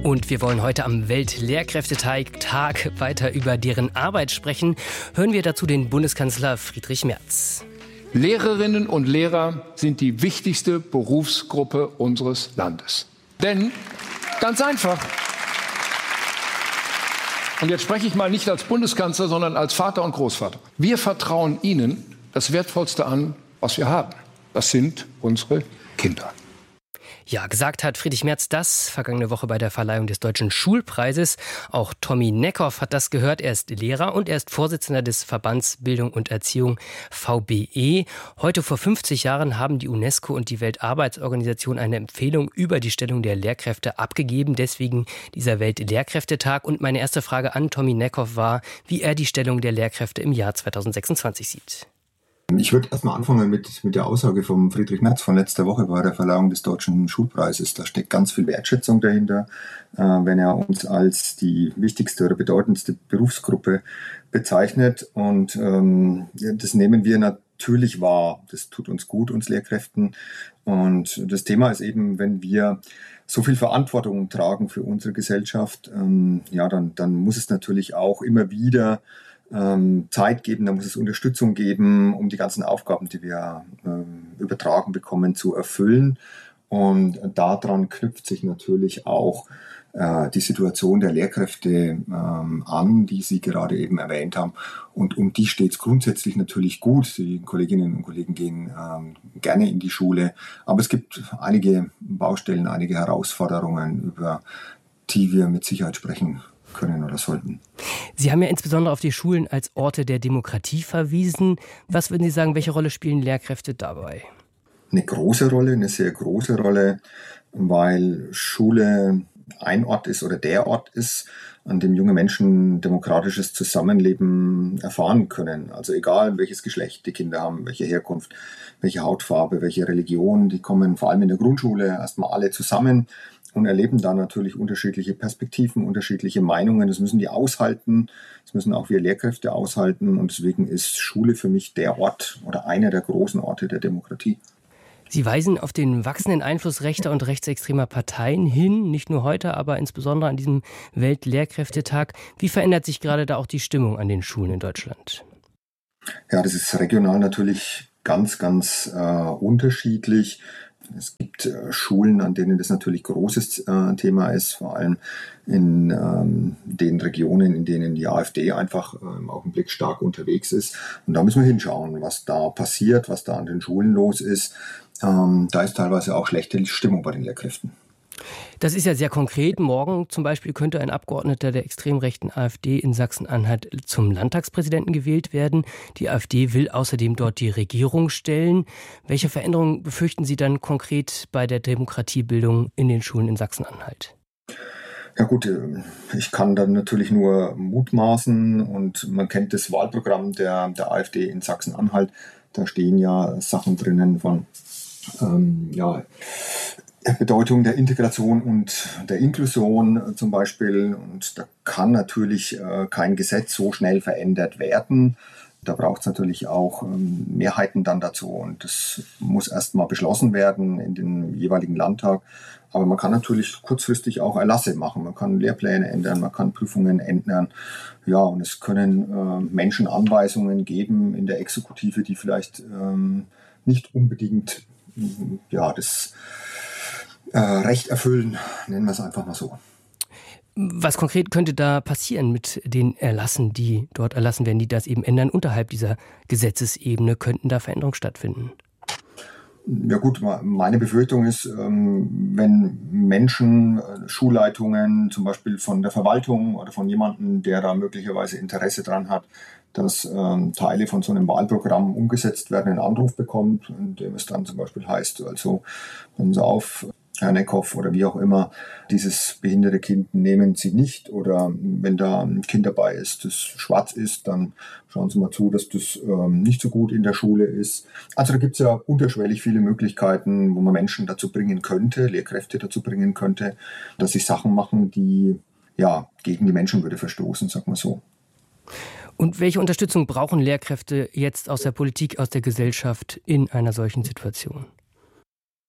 Und wir wollen heute am Weltlehrkräftetag weiter über deren Arbeit sprechen. Hören wir dazu den Bundeskanzler Friedrich Merz. Lehrerinnen und Lehrer sind die wichtigste Berufsgruppe unseres Landes. Denn, ganz einfach, und jetzt spreche ich mal nicht als Bundeskanzler, sondern als Vater und Großvater. Wir vertrauen Ihnen das Wertvollste an, was wir haben. Das sind unsere Kinder. Ja, gesagt hat Friedrich Merz das vergangene Woche bei der Verleihung des Deutschen Schulpreises. Auch Tommy Neckhoff hat das gehört. Er ist Lehrer und er ist Vorsitzender des Verbands Bildung und Erziehung VBE. Heute vor 50 Jahren haben die UNESCO und die Weltarbeitsorganisation eine Empfehlung über die Stellung der Lehrkräfte abgegeben. Deswegen dieser Weltlehrkräftetag. Und meine erste Frage an Tommy Neckhoff war, wie er die Stellung der Lehrkräfte im Jahr 2026 sieht. Ich würde erstmal anfangen mit der Aussage von Friedrich Merz von letzter Woche bei der Verleihung des Deutschen Schulpreises. Da steckt ganz viel Wertschätzung dahinter, wenn er uns als die wichtigste oder bedeutendste Berufsgruppe bezeichnet. Und das nehmen wir natürlich wahr. Das tut uns gut, uns Lehrkräften. Und das Thema ist eben, wenn wir so viel Verantwortung tragen für unsere Gesellschaft, dann muss es natürlich auch immer wieder Zeit geben, da muss es Unterstützung geben, um die ganzen Aufgaben, die wir übertragen bekommen, zu erfüllen. Und daran knüpft sich natürlich auch die Situation der Lehrkräfte an, die Sie gerade eben erwähnt haben. Und um die steht es grundsätzlich natürlich gut. Die Kolleginnen und Kollegen gehen gerne in die Schule. Aber es gibt einige Baustellen, einige Herausforderungen, über die wir mit Sicherheit sprechen können oder sollten. Sie haben ja insbesondere auf die Schulen als Orte der Demokratie verwiesen. Was würden Sie sagen, welche Rolle spielen Lehrkräfte dabei? Eine große Rolle, eine sehr große Rolle, weil Schule ein Ort ist oder der Ort ist, an dem junge Menschen demokratisches Zusammenleben erfahren können. Also egal, welches Geschlecht die Kinder haben, welche Herkunft, welche Hautfarbe, welche Religion, die kommen vor allem in der Grundschule erstmal alle zusammen und erleben da natürlich unterschiedliche Perspektiven, unterschiedliche Meinungen. Das müssen die aushalten, das müssen auch wir Lehrkräfte aushalten. Und deswegen ist Schule für mich der Ort oder einer der großen Orte der Demokratie. Sie weisen auf den wachsenden Einfluss rechter und rechtsextremer Parteien hin, nicht nur heute, aber insbesondere an diesem Weltlehrkräftetag. Wie verändert sich gerade da auch die Stimmung an den Schulen in Deutschland? Ja, das ist regional natürlich ganz unterschiedlich. Es gibt Schulen, an denen das natürlich großes Thema ist, vor allem in den Regionen, in denen die AfD einfach im Augenblick stark unterwegs ist. Und da müssen wir hinschauen, was da passiert, was da an den Schulen los ist. Da ist teilweise auch schlechte Stimmung bei den Lehrkräften. Das ist ja sehr konkret. Morgen zum Beispiel könnte ein Abgeordneter der extrem rechten AfD in Sachsen-Anhalt zum Landtagspräsidenten gewählt werden. Die AfD will außerdem dort die Regierung stellen. Welche Veränderungen befürchten Sie dann konkret bei der Demokratiebildung in den Schulen in Sachsen-Anhalt? Ja gut, ich kann dann natürlich nur mutmaßen und man kennt das Wahlprogramm der AfD in Sachsen-Anhalt. Da stehen ja Sachen drinnen von Bedeutung der Integration und der Inklusion zum Beispiel. Und da kann natürlich kein Gesetz so schnell verändert werden. Da braucht es natürlich auch Mehrheiten dann dazu. Und das muss erst mal beschlossen werden in den jeweiligen Landtag. Aber man kann natürlich kurzfristig auch Erlasse machen. Man kann Lehrpläne ändern, man kann Prüfungen ändern. Ja, und es können Menschen Anweisungen geben in der Exekutive, die vielleicht nicht unbedingt das Recht erfüllen, nennen wir es einfach mal so. Was konkret könnte da passieren mit den Erlassen, die dort erlassen werden, die das eben ändern? Unterhalb dieser Gesetzesebene könnten da Veränderungen stattfinden? Ja gut, meine Befürchtung ist, wenn Menschen, Schulleitungen, zum Beispiel von der Verwaltung oder von jemandem, der da möglicherweise Interesse dran hat, dass Teile von so einem Wahlprogramm umgesetzt werden, einen Anruf bekommt, in dem es dann zum Beispiel heißt, also passen Sie auf, Herr Neckhoff oder wie auch immer, dieses behinderte Kind nehmen Sie nicht, oder wenn da ein Kind dabei ist, das schwarz ist, dann schauen Sie mal zu, dass das nicht so gut in der Schule ist. Also da gibt es ja unterschwellig viele Möglichkeiten, wo man Menschen dazu bringen könnte, Lehrkräfte dazu bringen könnte, dass sie Sachen machen, die gegen die Menschenwürde verstoßen, sagen wir so. Und welche Unterstützung brauchen Lehrkräfte jetzt aus der Politik, aus der Gesellschaft in einer solchen Situation?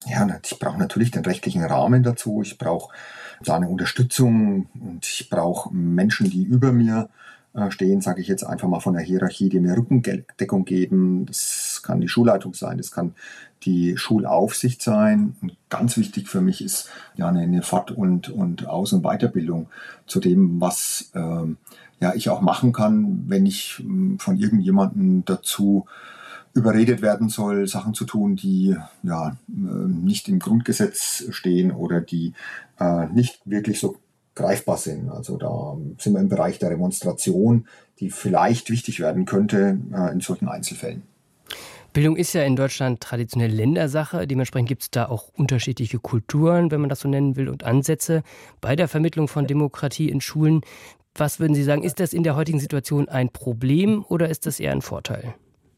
Ja, ich brauche natürlich den rechtlichen Rahmen dazu. Ich brauche da eine Unterstützung und ich brauche Menschen, die über mir stehen, sage ich jetzt einfach mal von der Hierarchie, die mir Rückendeckung geben. Das kann die Schulleitung sein, das kann die Schulaufsicht sein. Und ganz wichtig für mich ist ja eine Fort- und Aus- und Weiterbildung zu dem, was ich auch machen kann, wenn ich von irgendjemandem dazu überredet werden soll, Sachen zu tun, die nicht im Grundgesetz stehen oder die nicht wirklich so greifbar sind. Also da sind wir im Bereich der Demonstration, die vielleicht wichtig werden könnte in solchen Einzelfällen. Bildung ist ja in Deutschland traditionell Ländersache. Dementsprechend gibt es da auch unterschiedliche Kulturen, wenn man das so nennen will, und Ansätze bei der Vermittlung von Demokratie in Schulen. Was würden Sie sagen, ist das in der heutigen Situation ein Problem oder ist das eher ein Vorteil?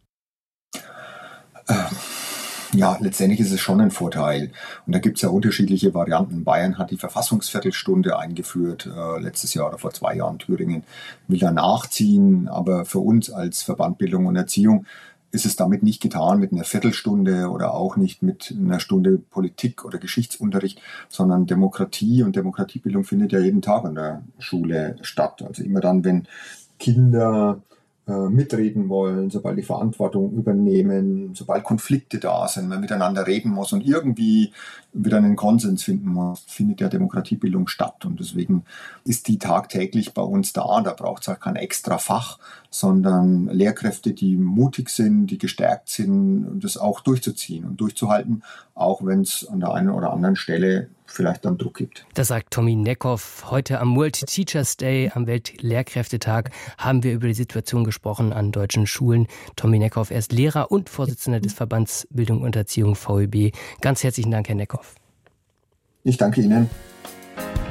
Ja, letztendlich ist es schon ein Vorteil. Und da gibt es ja unterschiedliche Varianten. Bayern hat die Verfassungsviertelstunde eingeführt, letztes Jahr oder vor 2 Jahren. Thüringen will da nachziehen. Aber für uns als Verband Bildung und Erziehung ist es damit nicht getan mit einer Viertelstunde oder auch nicht mit einer Stunde Politik oder Geschichtsunterricht, sondern Demokratie und Demokratiebildung findet ja jeden Tag an der Schule statt. Also immer dann, wenn Kinder mitreden wollen, sobald die Verantwortung übernehmen, sobald Konflikte da sind, man miteinander reden muss und irgendwie wieder einen Konsens finden muss, findet ja Demokratiebildung statt. Und deswegen ist die tagtäglich bei uns da. Da braucht es auch kein extra Fach, sondern Lehrkräfte, die mutig sind, die gestärkt sind, das auch durchzuziehen und durchzuhalten, auch wenn es an der einen oder anderen Stelle vielleicht dann Druck gibt. Das sagt Tommy Neckhoff. Heute am World Teachers Day, am Weltlehrkräftetag, haben wir über die Situation gesprochen an deutschen Schulen. Tommy Neckhoff, er ist Lehrer und Vorsitzender des Verbands Bildung und Erziehung VEB. Ganz herzlichen Dank, Herr Neckhoff. Ich danke Ihnen.